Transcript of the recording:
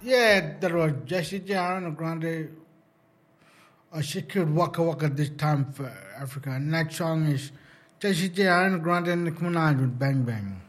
Yeah, there was Jessie J, Ariana Grande. She killed Waka Waka this time for Africa. And next song is Jessie J, Ariana Grande, and Nicki Minaj with Bang Bang.